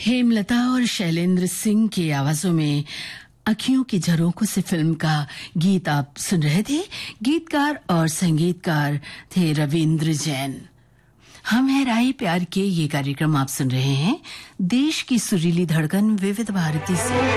हेमलता और शैलेंद्र सिंह की आवाजों में अखियों की झरोखों से फिल्म का गीत आप सुन रहे थे। गीतकार और संगीतकार थे रविंद्र जैन। हम है राही प्यार के ये कार्यक्रम आप सुन रहे हैं देश की सुरीली धड़कन विविध भारती से।